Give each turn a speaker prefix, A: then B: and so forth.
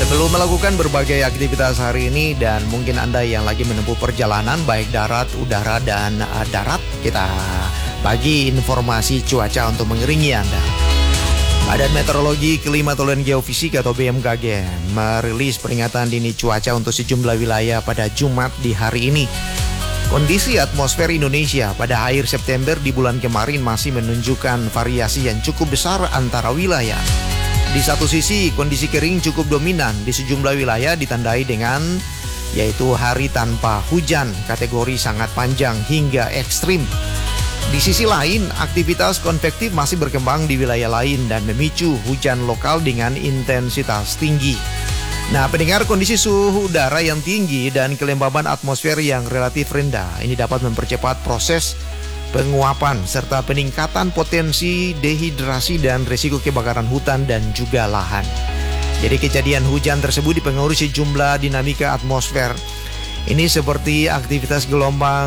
A: Sebelum melakukan berbagai aktivitas hari ini dan mungkin Anda yang lagi menempuh perjalanan baik darat, udara, dan darat, kita bagi informasi cuaca untuk mengiringi Anda. Badan Meteorologi, Klimatologi dan Geofisika atau BMKG merilis peringatan dini cuaca untuk sejumlah wilayah pada Jumat di hari ini. Kondisi atmosfer Indonesia pada akhir September di bulan kemarin masih menunjukkan variasi yang cukup besar antara wilayah. Di satu sisi, kondisi kering cukup dominan di sejumlah wilayah ditandai dengan yaitu hari tanpa hujan, kategori sangat panjang hingga ekstrim. Di sisi lain, aktivitas konvektif masih berkembang di wilayah lain dan memicu hujan lokal dengan intensitas tinggi. Nah, pendengar, kondisi suhu udara yang tinggi dan kelembaban atmosfer yang relatif rendah ini dapat mempercepat proses penguapan serta peningkatan potensi dehidrasi dan risiko kebakaran hutan dan juga lahan. Jadi kejadian hujan tersebut dipengaruhi sejumlah dinamika atmosfer. Ini seperti aktivitas gelombang